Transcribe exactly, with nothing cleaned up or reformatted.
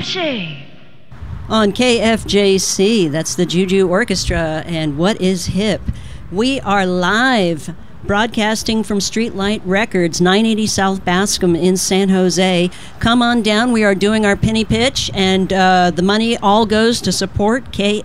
Richie. On K F J C, that's the Juju Orchestra, and What is Hip? We are live, broadcasting from Streetlight Records, nine eighty South Bascom in San Jose. Come on down. We are doing our penny pitch, and uh, the money all goes to support K